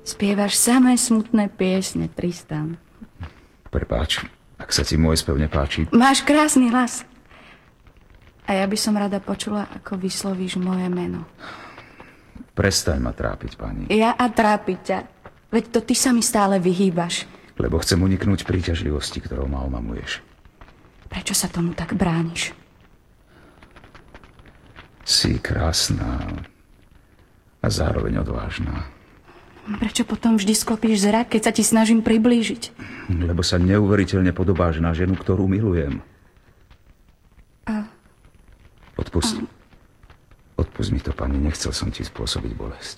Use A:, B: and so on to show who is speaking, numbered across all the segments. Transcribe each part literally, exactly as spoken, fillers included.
A: Spievaš samé smutné piesne, Tristan.
B: Prepáč, ak sa ti môj spev nepáči.
A: Máš krásny hlas. A ja by som rada počula, ako vyslovíš moje meno.
B: Prestaň ma trápiť, pani.
A: Ja a trápiť ťa. Veď to ty sa mi stále vyhýbaš.
B: Lebo chcem uniknúť príťažlivosti, ktorou ma omamuješ.
A: Prečo sa tomu tak brániš?
B: Si krásna a zároveň odvážna.
A: Prečo potom vždy sklopíš zrak, keď sa ti snažím priblížiť?
B: Lebo sa neuveriteľne podobáš na ženu, ktorú milujem.
A: A...
B: Odpust.
A: A...
B: Odpust mi to, pani. Nechcel som ti spôsobiť bolesť.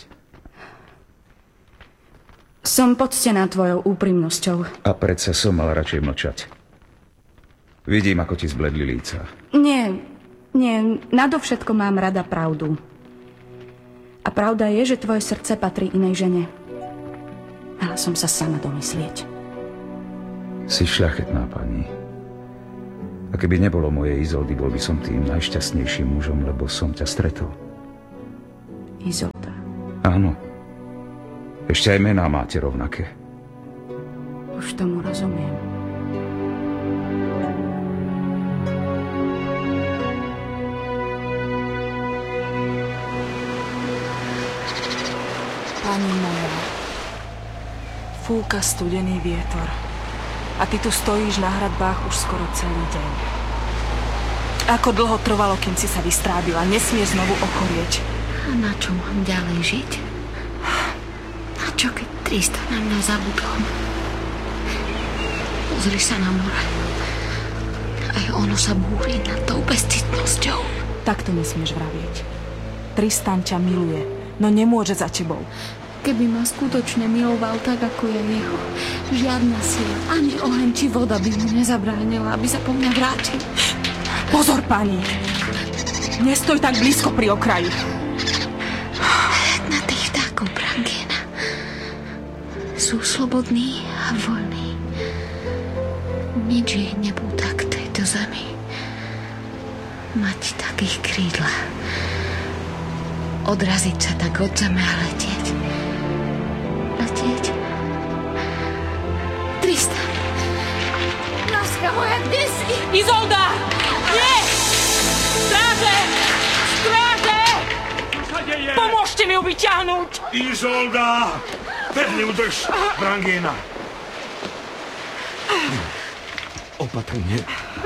A: Som poctená tvojou úprimnosťou.
B: A predsa som mal radšej mlčať. Vidím, ako ti zbledli líca.
A: Nie, nie. Nadovšetko mám rada pravdu. A pravda je, že tvoje srdce patrí inej žene. Mala som sa sama domyslieť.
B: Si šľachetná, pani. A keby nebolo mojej Izoldy, bol by som tým najšťastnejším mužom, lebo som ťa stretol.
A: Izolda.
B: Áno. Ešte aj mená máte rovnaké.
A: Už tomu rozumiem.
C: Pani moja, fúka studený vietor. A ty tu stojíš na hradbách už skoro celý deň. Ako dlho trvalo, kým si sa vystrábila? Nesmieš znovu ochorieť.
D: A na čo mám ďalej žiť? Na čo, keď Tristan na mňa zabudol? Pozri sa na more. Aj ono sa búri nad tou bezcitnosťou.
C: Tak to nesmieš vravieť. Tristan ťa miluje, no nemôže za tebou.
D: Keby ma skutočne miloval tak, ako je jeho, žiadna sila, ani oheň či voda by mu nezabránila, aby sa po mňa vrátil.
C: Pozor, pani! Nestoj tak blízko pri okraji.
D: Na tých vtákov, Brangiena. Sú slobodní a voľní. Nič ich nepúta k tejto zemi. Mať takých krídla. Odraziť sa tak od zeme a letieť. Letieť. Tristan! Láska moja, kde si?
C: Izolda! Nie! Stráže! Stráže!
E: Čo sa deje?
C: Pomôžte mi ju vyťahnuť!
E: Izolda! Pevne udrž, Brangiena. Opatrne.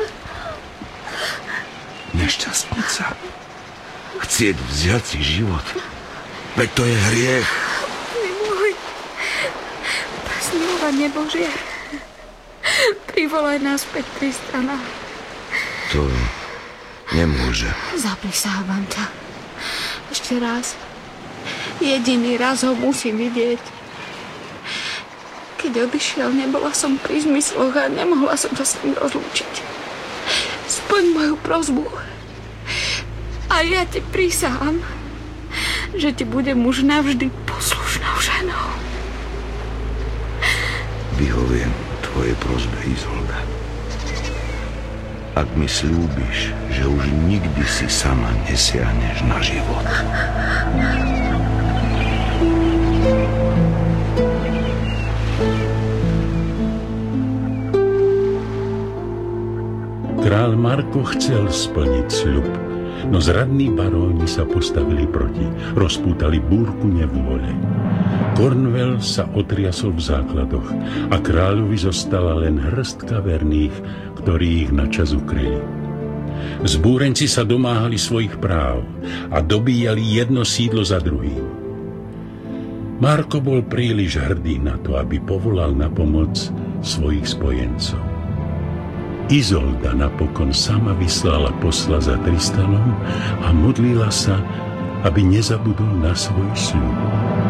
E: Nešťastnica. Chcieť vziať si život. Veď to je hriech.
D: Nemôj. Zmilovanie Božie. Privolaj nás späť Tristana.
E: To nemôže.
D: Zaprisávam ťa. Ešte raz. Jediný raz ho musím vidieť. Keď odišiel, nebola som pri zmysloch a nemohla som sa s ním rozlúčiť. Splň moju prosbu. A ja ti prisahám, že ti budem už navždy poslušnou ženou.
E: Vyhoviem tvojej prosbe, Izolda. Ak mi sľúbiš, že už nikdy si sama nesiahneš na život.
F: Král Marko chcel splniť sľub, no zradní baróni sa postavili proti, rozpútali búrku nevôle. Cornwall sa otriasol v základoch a kráľovi zostala len hrstka verných, ktorí ich načas ukryli. Zbúrenci sa domáhali svojich práv a dobíjali jedno sídlo za druhým. Marko bol príliš hrdý na to, aby povolal na pomoc svojich spojencov. Izolda napokon sama vyslala posla za Tristanom a modlila sa, aby nezabudol na svoj sľub.